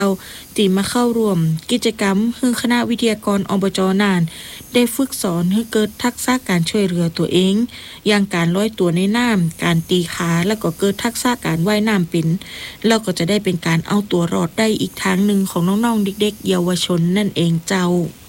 ที่มาเข้าร่วมกิจกรรมคือคณะวิทยากรอบจ.น่านได้ฝึกสอนให้เกิดทักษะการช่วยเหลือตัวเองอย่างการลอยตัวในน้ำการตีขาแล้วก็เกิดทักษะการว่ายน้ำเป็นแล้วก็จะได้เป็นการเอาตัวรอดได้อีกทางหนึ่งของน้องๆเด็กๆเยาวชนนั่นเองเจ้า